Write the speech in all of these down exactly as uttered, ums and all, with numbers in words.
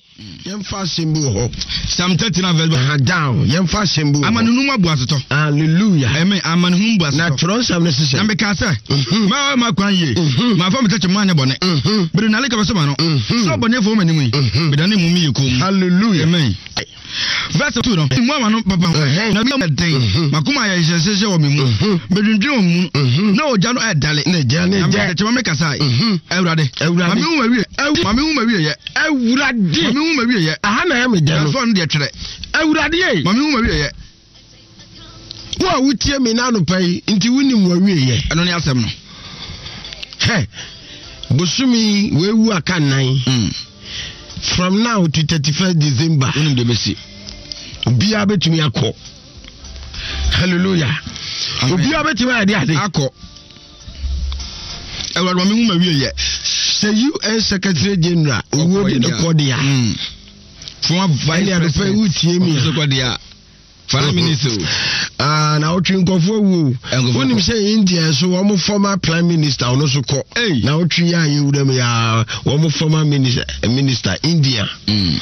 Yemfa sembu ho. Psalm thirty-nine verse down. Yemfa sembu. Amanunu mabu asoto. Hallelujah. Amen. Amanunu mabu asoto. Na tronsa necessary. Na meka say. Ma ma kwan ye. Ma fa me teche manya bone. Bere na leka beso ma no. So bone fo ma ni mu. Be da ne mu mi yekom. Hallelujah. Amen. Verse two no. Mu ama no papa. Na mi den. Makuma ya yesese wo mi mu. Be dundun mu. Na oja no e dale. Na ja na ja. Teche ma meka sai. Ewurade. Ewurade. Ma mi hu ma wie. Ma mi hu ma wie ye. Ewurade. Ma mi hu ma wie ye. Aha na ya me ja no. So no de twere. Ewurade ye. Ma mi hu ma wie ye. Wa wutie me na no pai nti wunim wa wie ye. Eno ne asem no. He. Busumi wewu aka nan. From now to thirty-first December. Wunim de besi. Obiya betumi akọ. Hallelujah. Obiya betumi ade ade. Akọ. Ewurade ma mi hu ma wie ye. Say U N Secretary General owo de ko dia. Mm. From vice president wutie mi. So ko dia. Foreign minister. Ah na otwi nkofo wu. Wonim say India so wo former prime minister ono so ko. Na otwi ya yewudam ya wo former minister minister India. Mm.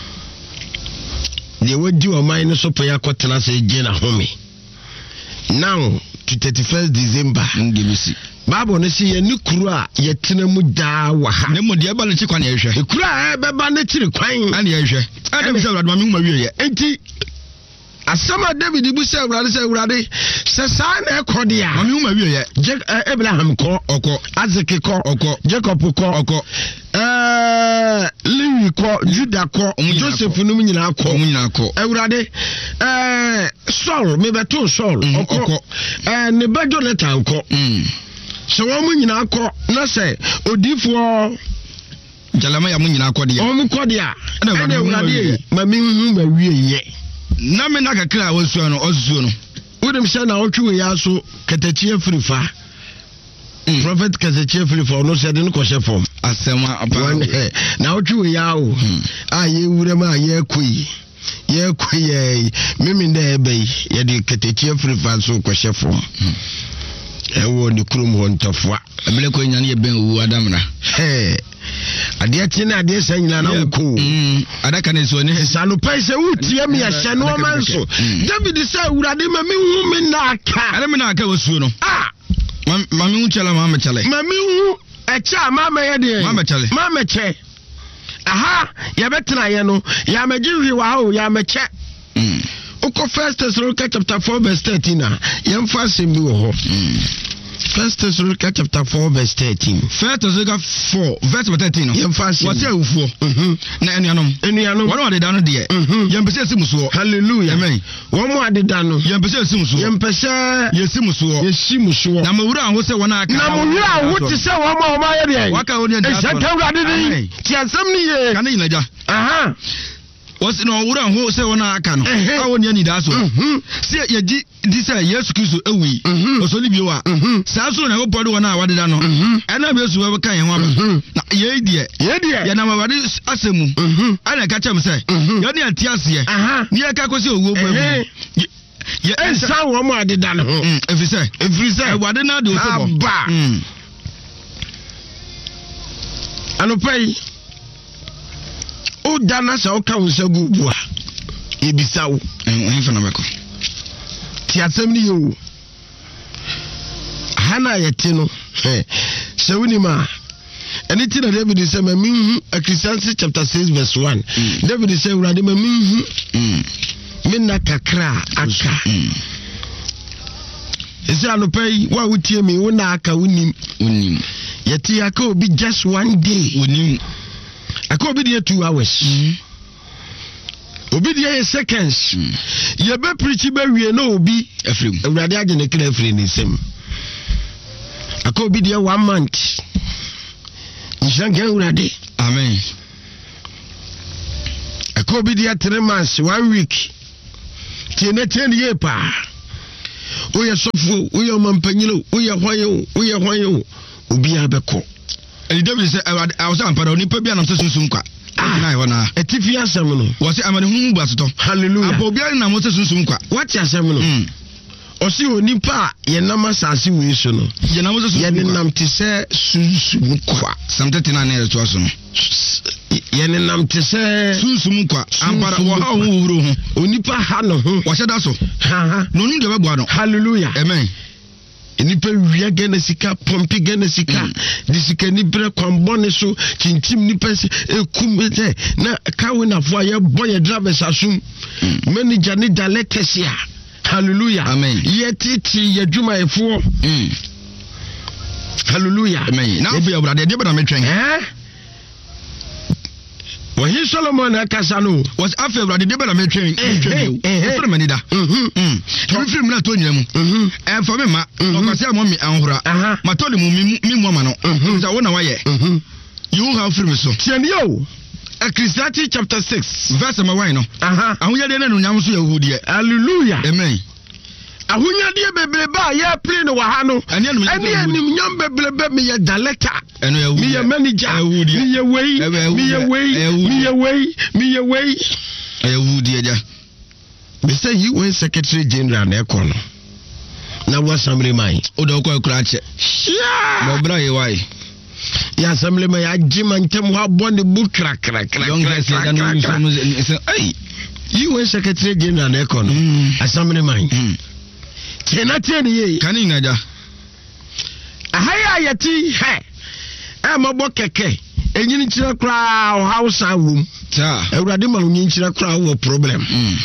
They would do a mine so pay a kotena say Jena home. Now to thirty-first December. Ndibisi. Bible no say ye ni kuru a ye tena mu daa wa ha. Ne mo de ba le chi kwan ye hwe. E kuru a be ba na chiri kwan. Ane ye hwe. Ade bi say Awurade ma me hu ma wie ye. Enti asama David bu say Awurade say Awurade se sa na ekode a. Ma me hu ma wie ye. Abraham ko oko. Isaac ko oko. Jacob ko oko. Eh Lewi ko Judah ko Joseph no nyina ko. Omu nyina ko. Awurade eh Saul me beto Saul oko. Eh ne ba Jonathan ko. Mm. So wo nyina akọ na se odifo jalama ya mu nyina akọ de. O mu kọ de a. Na Awurade ma mi hu ma wie ye. Na me na kakra wosuo no osuo no. Wodem se na otwe ya so katachi afrifa. Prophet katachi afrifa no se de no kọhye form. Asema apa. Na otwe ya o. A ye wura ma ye koi. Ye koi ye mimi nda ebe ye de katachi afrifa so kọhye form. Ewo ni kurum ho ntofwa abele ko nyane ye ben wu adamna he ade ati na ade sa nyina na woko mm adaka ne so ne sanu pai se wutie me ya hye no manso David say Awurade ma me hu me na aka ade me na aka wosuo no ah ma me hu chela ma me chele ma me hu echa ma me ye de ma me chele ma me che aha ya betena ye no ya magiri wa ho ya me che mm Oko First Thessalonians chapter four verse thirteen na yemfa sembi wo ho. First Thessalonians chapter four verse thirteen. First Thessalonians four verse thirteen no. Yemfa sembi. What's ewufuo? Mhm. Na enuanom. Enuanom. Wọ́n ade da no de. Mhm. Yempese esimuso. Hallelujah. Amen. Wọ́n mo ade da no. Yempese esimuso. Yempese yesimuso. Yesimuso. Na mawura anwo se wona aka. Na mawura anwo ti se wọ́n ma wọ́n aye de. Waka woni ande. Ejanta Awurade ni. Ti asem ni ye. Kana yinaja. Aha. What's no wura ho se wona aka no awo ni ani da so se ye di di se Yesu Kristo ewi osoli bi wa sa so na go podo wona awade da no ena be su we kan ye ho aba na ye die ye die ye na mawade asemu ana ka chem se ye ni ati ase ye ni ye ka kosi owo bo ye ensa wo mo ade da no efise efise awade na de otobo ba anopai o dana sa o ka wonsa gugu a ebisa wo en fa na beko ti asem ni yo hana yete no se woni ma eni ti na David say ma minhu Ecclesiastes chapter six verse one David say Awurade ma minhu minna kakra aka ese anopai wa wutie mi wona aka wonim wonim yete aka obi just one day wonim aka obi dey two hours mm. obi dey seconds mm. ye be preach be wie na obi afrim Awurade age ne kra afri ni sem aka obi dey one month njange Awurade amen aka obi dey three months one week tiene tiene ye pa oye sofu oye mampanyilo oye hwayo oye hwayo obi abeko and David say I was ampara oni pa bia na so sunsun kwa na e wona etifi asem no wo say amane hu bu asoto hallelujah apo bia na mo so sunsun kwa what asem no o si oni pa ye na masase we so no ye na mo so sunsun ye nam ti se sunsun kwa Psalm thirty-nine na to so no yene nam te se sunsum kwa ampara wo ha wo wuro ho onipa ha no ho wo hyeda so ha ha no nu de beboa no hallelujah amen enipa wia gana sika pompi gana sika mm. di sika ni bre kwambone so kintim nipa se ekum te na kawe na fo ye boy drivers asum mm. manager ni directors ya hallelujah amen yetiti yadwuma efo mm. hallelujah amen na obi abra de de bana metwen eh Wahi Solomon akasa no was afa abra de de bana metwen metwen o so manida mhm mhm to film na to nyina mu mhm e for me ma o ko se mo mi anhura ma to le mu mi mu ma no za wo na waye mhm you have film so tiani yo Ecclesiastes chapter six verse number one no aha ahonya de na no nyam so yahudi hallelujah amen ahonya de bebrebe a ya play no wa ha no ene anim nyam bebrebe me ya director eno yahudi me ya manager me ya wei me ya wei me ya wei me ya wei yahudi aja me say you when secretary general na ekono na wa assembly man o do ko ekura che yeah no bra ye wai ya assembly man ya jima ntem ho abone bu kra kra kra hey you when secretary general na ekono assembly man tena tena ye kani ngaja ahaya yati he e mabo keke enyini kira kra o hausa wum ta ewrade ma onyin kira kra wo problem mm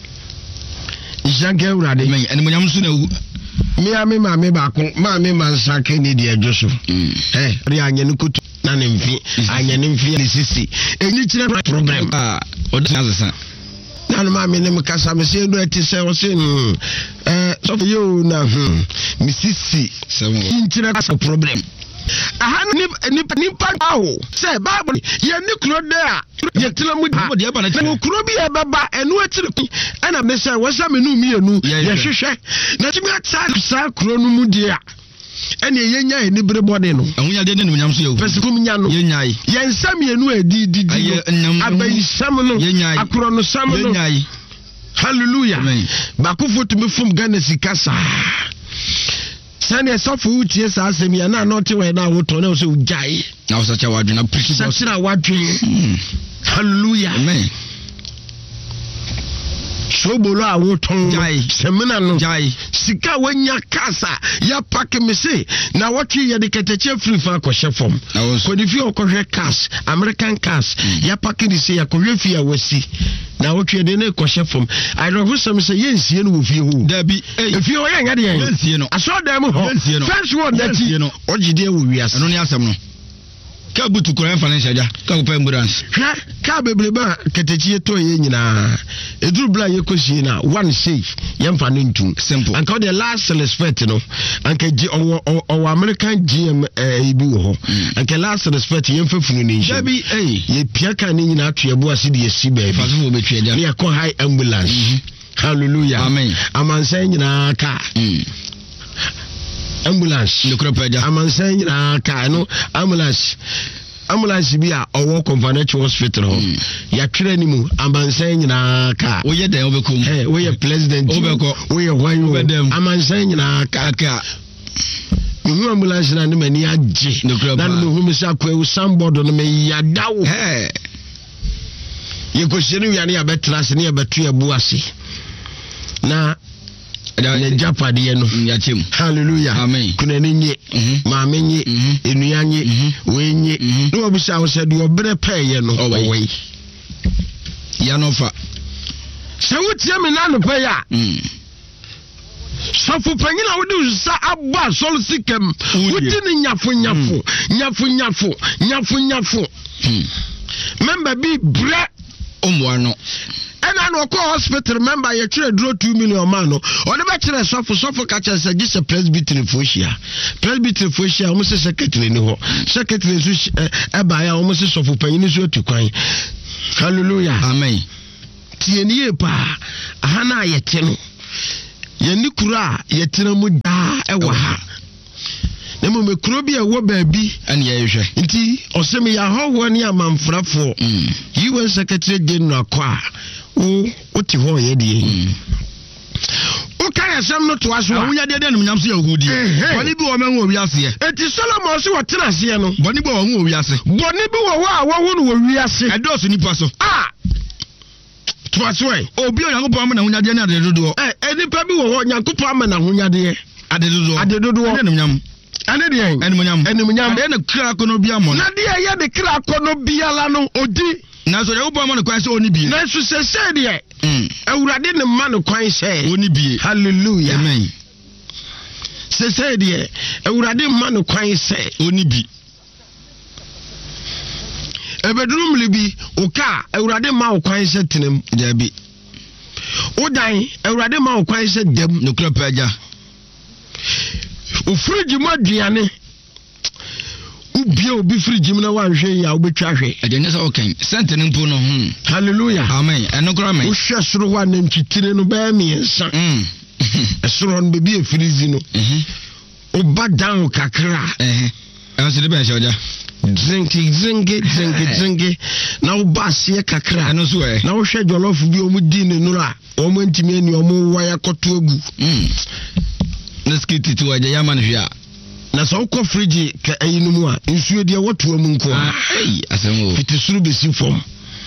ijange ewrade men eni mo nyam su na wu mi ame ma me ba ko ma me man sake ni de adwoso eh ri anye ne kutu na ne mfi anye ne mfi ni sisi enyi kira problem ah o da azasa na no ma me ne mkasa me se do eti se o se eh so yo na hm mi sisi se mo kira problem aha ni ni ni pawo say bible ye ni kuro de a ye tena mu de eba na kuro bi e baba enu atire ku ana me say wo sa me nu mi enu ye hwehwe na timi atsa sa kuro nu mu de a ene ye nya e ni bre body no ahunya de ne nyam so ye pesikum nya no ye nyai ye nsam ye nu edi di di abai sam no akuro no sam no hallelujah bakufo tumi fum Ghana sikasa sani esofu utie sa asem ya na not we na woto na so ujai na wo sacha wadwe na preach so sacha wadwe hallelujah amen so bolo a woto jai semina no jai sika wanya kasa ya pack me say na watwe ya de keteche free fa ko shefom ko di fi okohwe cash American cash ya pack di say ya ko hwe fi ya wasi na watwe de ne ko shefom I don't who say yensie no wo fi hu da bi e fi o ya ngade yen yensie no aso da mu ho first word that you ogide wo wiase no ne asem no ka butu ko financial ja ka ko ambulance hwa ka bebreba ketechi to ye nyina eduru bla ye kosie na one say ye mfa no ntum simple anka the last respect no anka ji o American G M e bi wo ho anka last respect ye mfa funu ni nje bi eh ye pia ka ni nyina atoebo ase de ye si ba fa so be twa ja ye ko high ambulance hallelujah amen amansa nyina ka ambulance le kropeja amansa nyina ka no ambulance ambulance bi a owo conventional hospital ho ya twere ni mu amansa nyina ka wo ye den obekom eh wo ye president obeko wo ye hwan amansa nyina ka ka mu ambulance na me ni age na no hu me sa kwa somebody no me yadawo eh ye ko shenu ya ne ya betrase ne ya betu ya buase na ya japade ye no yachem hallelujah amen kuna ninye maame nye enuyanye wenye no obusa wo se de obre peye no owei ya no fa se wutie me na no peye a sofu panyina wodi sa abba sol sikem wodi ni nyafo nyafo nyafo nyafo nyafo nyafo member bi bre omwa no ena no ko hospital member ye tire duro two million man no one be tire sofo sofo ka tire se gise presbytery fohia presbytery fohia o mo se secretary ni ho secretary so e ba ya o mo se sofo panyin so atukwan hallelujah amen tie ni e pa aha na ye te no ye ni kura ye tire mu da e wa ha na mo me kuro bi e wo ba bi an ye hwe nti osemi ya howo ni amamfrafo you were secretary general kwa o o ti ho ye die o kan asem no to aso awunya de de nyam so yahudi boni bi wo menwo wiase eti Solomon so wotena ase no boni bi wo wo wiase boni bi wo wo a wo no wo wiase edoso nipa so ah to aso e obi onyankopon ama na hunya de na de dodo eh enipa bi wo wo nyankopon ama na hunya de ade dodo ade dodo ade nyam ane de ene nyam ene nyam ade na kra kono bia mo na de ye de kra kono bia la no odi na so yankopon ama no kwan se oni bie na so se se de mm awurade ne ma no kwan se oni bie hallelujah amen se se de awurade ma no kwan se oni bi ebedrum libi oka awurade ma o kwan se tenem dabi odan awurade ma o kwan se dem no kra paja o friji mo aduane ubia obi friji mo na wanhwe ya obetwa hwe agenya sa okan sente ne mpo no hu hallelujah amen eno kra amen o hwe soro wa na ntwitire no ba mi ensa mm esoro no bebi efrizi no mhm o ba down kakra eh eh se de ben shoja drinki drinki drinki drinki na o ba se kakra eno so eh na o hwe jollof bi o mu di ne nura o mu ntimi ani o mu waya koto agu mm neskiti tu aje yaman hwia na so ko friji ka ayinu mu a nsuo de woto amu nko ai asemo fitisuru besi fom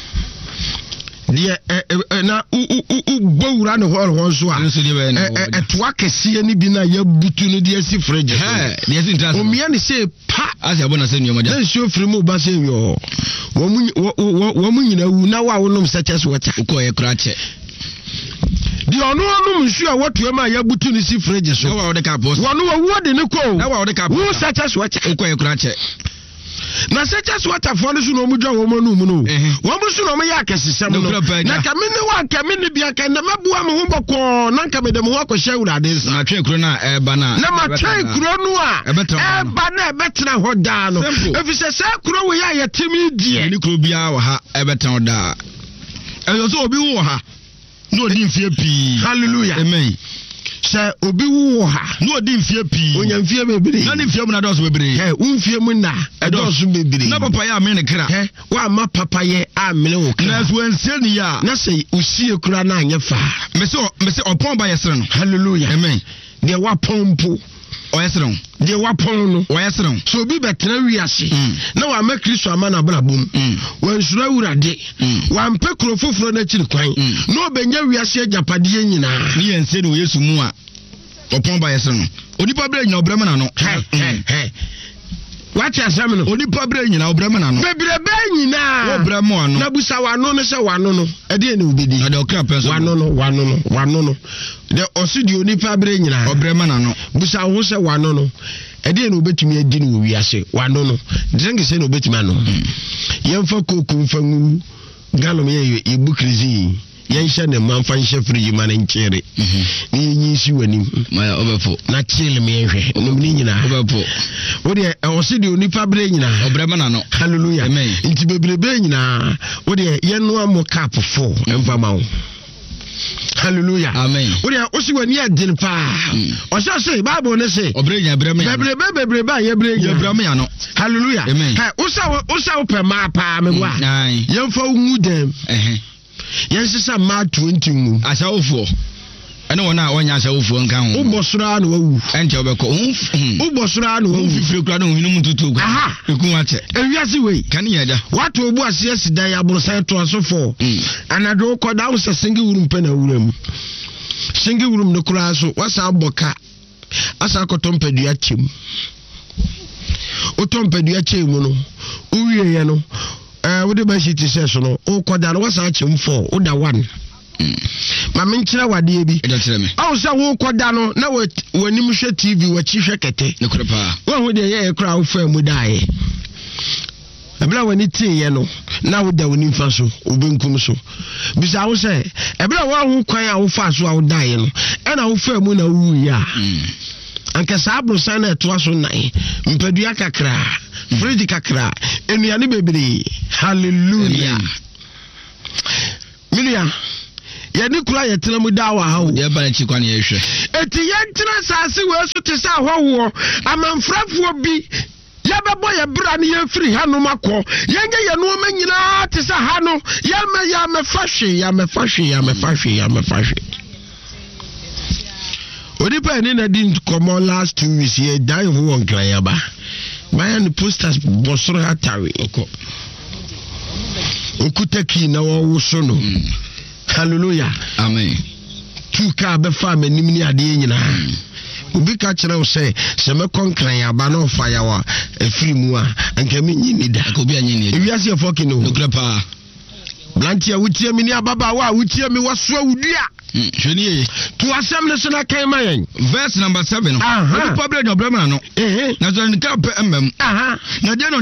de na u u u gbawura ne hor hor so a nso de be eto akese ni bi na ya butu no de asi friji eh de asi ntas o mia ne se pa asi abona se nyoma ja nsuo firi mu ba se yo wo mu wo mu nyina wu na wa wonom seches water ko ye kra che di ono ono nsu a woto am a ya butu ni si friji so na wa de ka boss wono wo de ne ko na wa de ka wo seches water ko ye kra che na seches water fo no so no mu dwa wo manu mu no wo mu so no me ya kesesem no na ka me ne wa ka me ne bia ka na mabua me ho boko na ka me de mo akosha urade nsa na twe kro na e ba na na ma twe kro no a e ba na e betra ho da no efi se se kro we ya yetimi die ni kro bia wa ha e betra ho da e so obi wo ha no di mfie pi hallelujah amen se obi wo ha no di mfie pi onya mfie bebere na di mfie mu na dos bebere he umfie mu na e dos bebere na papa ya me ne kra he wa ma papa ye a mele wo kra na so ense ni ya na se usie kra na anye fa me se me se opon ba yesre no hallelujah amen de wa pompo o yesre no de wa pon no o yesre no so obi betra wiase na wa ma Kristo ama na brabom wa nsura urade wa mpe kro foforo na chiri kwan na obenya wiase agapade nyina ni ense no Yesu mu a opon ba yesre no onipa bre nyina obrema na no what you say no onipa bre nyina obrema na no bebre be nyina obrema no na busa wano no se wano no e de na obedi na de okra penso wano no wano no wano no de osidi onipa bre nyina obrema na no busa wo se wano no e de na obetumi adi no wiase wano no drink se na obetumi ano yemfa koku mfa ngu galom ye ibu krizi yensha ne manfa nshe friji man nkere ni yin shi wani ma obefo na chile me hwe no ni nyina obefo wo de o se de onipa bre nyina obrema na no hallelujah amen nti bebrebe nyina wo de yenu amo cap four emfa ma wo hallelujah amen wo de o si wani agin pa o se se bible ne se obre nya brema ya bebrebe bebrebe ye bre nya brema ya no hallelujah ha o sa o sa o pe ma pa me wa yemfa ngu dem eh yensisa ma twenty mu asawofo ene wona wonya asawofo nkan ho ubosura na wawu enche obeko ubosura na wawu fifire kura na ohinu mututu aha ekun ache ewiase we kan yeda wato obu ase asida ya borsa to asofo anado ko da usa singi wurum pe na wuram singi wurum ne kura so wasa aboka asa kotompadua chem otompadua chem no uwiye ye no eh wo de ba shi ti se so no o koda no wasa chem four o da one ma men kira wade bi e do kire me awu sa wo koda no na wanim hwe T V wa chi hwe kete ne kura pa wo ho de ye kura wo fa mu daaye ebla wani ti ye no na wo da woni fa so obenkum so bisa wo se ebla wo ho kwan a wo fa so a wo daaye no e na wo fa mu na wo ya anka sabro sana to aso nai mpadua kakra friji kakra enuane bebere hallelujah milia ya ni kura ya tena mu dawa ha o de ba chi kwan ye hwe eti ye tena sase we so te sa hwowo amanfrafo bi ya bebo ya bra ne ye free ha no makọ yenge ye no manyina te sa ha no ya me ya me fahwe ya me fahwe ya me fahwe ya me fahwe onipa ni na di komo last two weeks ye die ho won kran ya ba mayan posters bosoro atare oko okutaki na wo so no hallelujah amen tuka be fa manim ni ade nyina obi ka kire wo se se me konkran ya ba no fa ya wa afiri mu a anka me nyini da ko bi anyi ni ewiase e fokin no nokra pa blantia wutie mi ni ababa wa wutie mi waso awudua hwani to asem ne so na kan mayen verse number seven no aha problem no brema no eh na so nka pe mmam aha na de